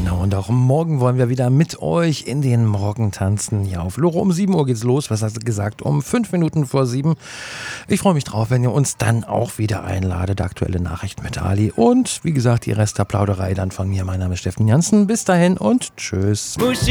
Genau, und auch morgen wollen wir wieder mit euch in den Morgen tanzen. Ja, auf Lore um 7 Uhr geht's los. Was hast du gesagt? Um 5 Minuten vor 7. Ich freue mich drauf, wenn ihr uns dann auch wieder einladet. Aktuelle Nachrichten mit Ali. Und wie gesagt, die Rest der Plauderei dann von mir. Mein Name ist Steffen Janssen. Bis dahin und tschüss.